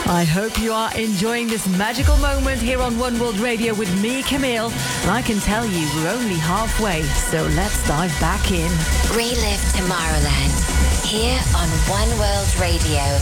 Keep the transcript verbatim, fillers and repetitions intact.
I hope you are enjoying this magical moment here on One World Radio with me, Camille. And I can tell you we're only halfway, so let's dive back in. Relive Tomorrowland here on One World Radio.